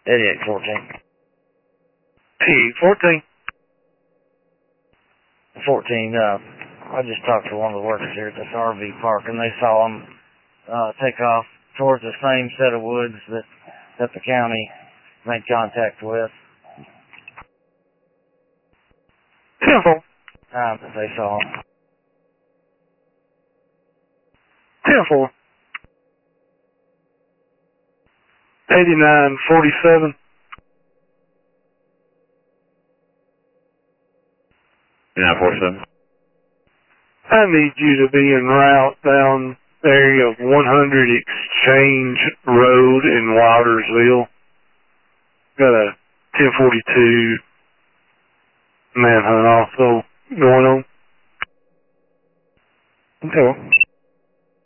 8814. 14. 14, I just talked to one of the workers here at this RV park, and they saw him take off towards the same set of woods that the county made contact with. 10-4. That they saw him. 10-4. 8947. 8947. I need you to be en route down the area of 100 Exchange Road in Wildersville. Got a 1042 manhunt also going on. Okay.